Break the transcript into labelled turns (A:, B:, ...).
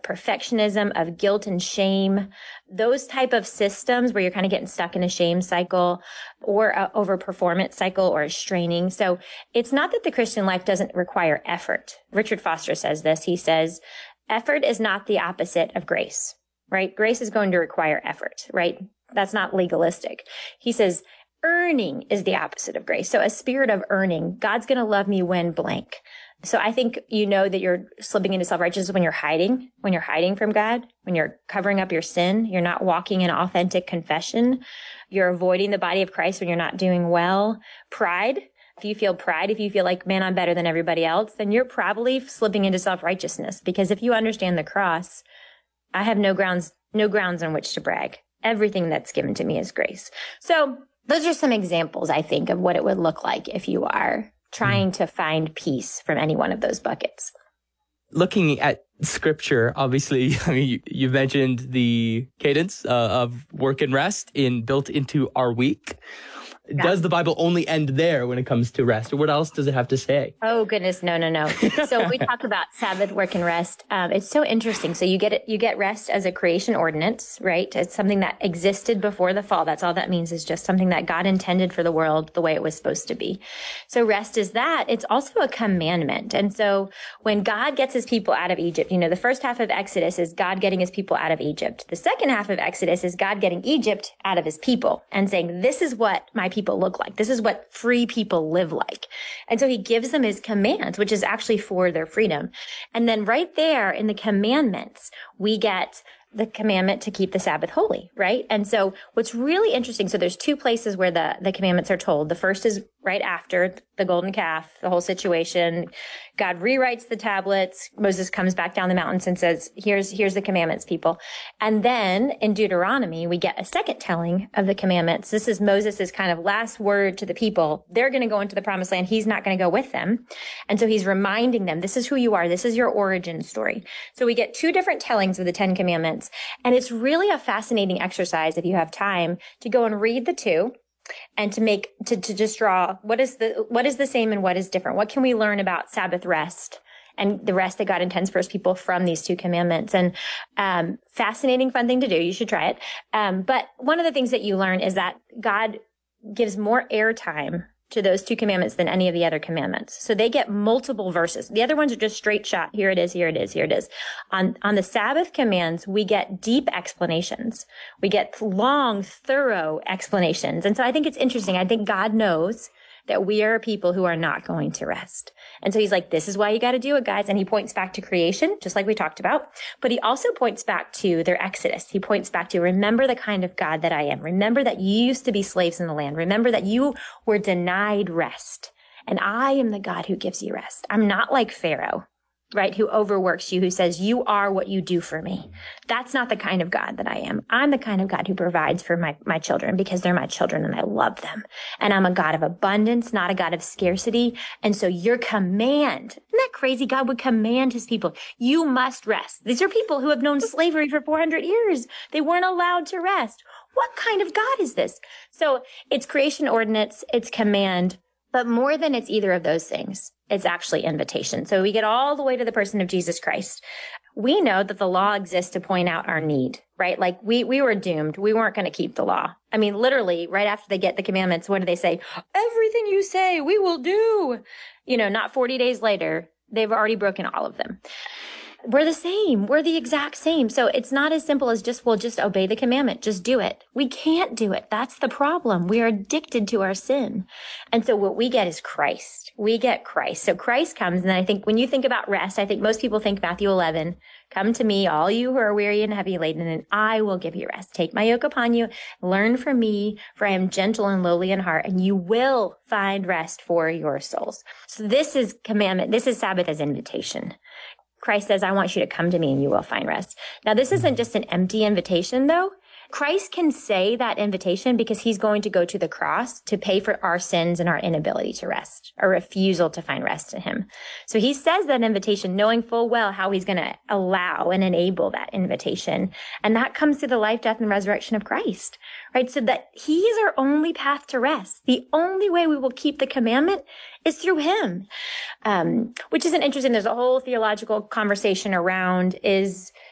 A: perfectionism, of guilt and shame, those type of systems where you're kind of getting stuck in a shame cycle or a overperformance cycle or a straining. So it's not that the Christian life doesn't require effort. Richard Foster says this. He says, effort is not the opposite of grace, right? Grace is going to require effort, right? That's not legalistic. He says, earning is the opposite of grace. So a spirit of earning, God's going to love me when blank. So I think you know that you're slipping into self-righteousness when you're hiding from God, when you're covering up your sin, you're not walking in authentic confession, you're avoiding the body of Christ when you're not doing well. Pride, if you feel pride, if you feel like, man, I'm better than everybody else, then you're probably slipping into self-righteousness. Because if you understand the cross, I have no grounds on which to brag. Everything that's given to me is grace. So those are some examples, I think, of what it would look like if you are trying to find peace from any one of those buckets.
B: Looking at scripture, obviously, I mean, you mentioned the cadence of work and rest built into our week. Yeah. Does the Bible only end there when it comes to rest? Or what else does it have to say?
A: Oh, goodness. No. So we talk about Sabbath, work, and rest. It's so interesting. So you get rest as a creation ordinance, right? It's something that existed before the fall. That's all that means, is just something that God intended for the world the way it was supposed to be. So rest is that. It's also a commandment. And so when God gets his people out of Egypt, the first half of Exodus is God getting his people out of Egypt. The second half of Exodus is God getting Egypt out of his people and saying, this is what my people look like. This is what free people live like. And so he gives them his commands, which is actually for their freedom. And then right there in the commandments, we get the commandment to keep the Sabbath holy, right? And so what's really interesting, so there's two places where the commandments are told. The first is right after the golden calf, the whole situation. God rewrites the tablets. Moses comes back down the mountains and says, here's the commandments, people. And then in Deuteronomy, we get a second telling of the commandments. This is Moses' kind of last word to the people. They're going to go into the promised land. He's not going to go with them. And so he's reminding them, this is who you are. This is your origin story. So we get two different tellings of the 10 commandments. And it's really a fascinating exercise, if you have time, to go and read the two and to just draw what is the same and what is different. What can we learn about Sabbath rest and the rest that God intends for his people from these two commandments? And fascinating, fun thing to do. You should try it. But one of the things that you learn is that God gives more airtime to those two commandments than any of the other commandments. So they get multiple verses. The other ones are just straight shot. Here it is, here it is, here it is. On the Sabbath commands, we get deep explanations. We get long, thorough explanations. And so I think it's interesting. I think God knows that we are people who are not going to rest. And so he's like, this is why you got to do it, guys. And he points back to creation, just like we talked about. But he also points back to their exodus. He points back to, remember the kind of God that I am. Remember that you used to be slaves in the land. Remember that you were denied rest. And I am the God who gives you rest. I'm not like Pharaoh, right? Who overworks you, who says, you are what you do for me. That's not the kind of God that I am. I'm the kind of God who provides for my children because they're my children and I love them. And I'm a God of abundance, not a God of scarcity. And so your command, isn't that crazy? God would command his people, you must rest. These are people who have known slavery for 400 years. They weren't allowed to rest. What kind of God is this? So it's creation ordinance, it's command, but more than it's either of those things, it's actually invitation. So we get all the way to the person of Jesus Christ. We know that the law exists to point out our need, right? Like we were doomed. We weren't going to keep the law. I mean, literally right after they get the commandments, what do they say? Everything you say, we will do. Not 40 days later, they've already broken all of them. We're the same. We're the exact same. So it's not as simple as just obey the commandment. Just do it. We can't do it. That's the problem. We are addicted to our sin. And so what we get is Christ. We get Christ. So Christ comes. And I think when you think about rest, I think most people think Matthew 11, come to me, all you who are weary and heavy laden, and I will give you rest. Take my yoke upon you, learn from me, for I am gentle and lowly in heart, and you will find rest for your souls. So this is commandment. This is Sabbath as invitation. Christ says, I want you to come to me and you will find rest. Now, this isn't just an empty invitation, though. Christ can say that invitation because he's going to go to the cross to pay for our sins and our inability to rest, our refusal to find rest in him. So he says that invitation knowing full well how he's going to allow and enable that invitation. And that comes through the life, death, and resurrection of Christ, right? So that he is our only path to rest. The only way we will keep the commandment is through him, which isn't interesting. There's a whole theological conversation around